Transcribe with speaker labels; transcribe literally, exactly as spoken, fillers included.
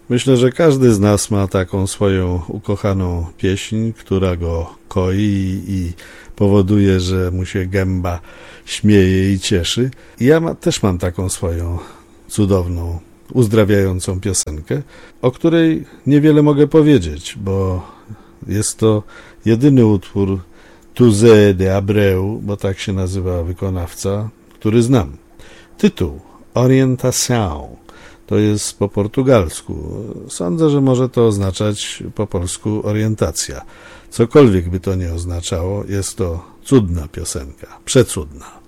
Speaker 1: Myślę, że każdy z nas ma taką swoją ukochaną pieśń, która go koi i powoduje, że mu się gęba śmieje i cieszy. I ja ma, też mam taką swoją cudowną, uzdrawiającą piosenkę, o której niewiele mogę powiedzieć, bo jest to jedyny utwór José de Abreu, bo tak się nazywa wykonawca, który znam. Tytuł Orientação. To jest po portugalsku. Sądzę, że może to oznaczać po polsku orientacja. Cokolwiek by to nie oznaczało, jest to cudna piosenka, przecudna.